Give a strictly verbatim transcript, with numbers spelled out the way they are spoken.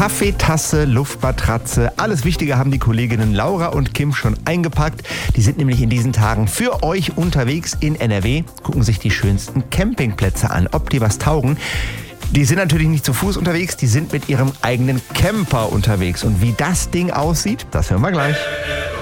Kaffeetasse, Luftmatratze, alles Wichtige haben die Kolleginnen Laura und Kim schon eingepackt. Die sind nämlich in diesen Tagen für euch unterwegs in N R W, gucken sich die schönsten Campingplätze an, ob die was taugen. Die sind natürlich nicht zu Fuß unterwegs, die sind mit ihrem eigenen Camper unterwegs. Und wie das Ding aussieht, das hören wir gleich.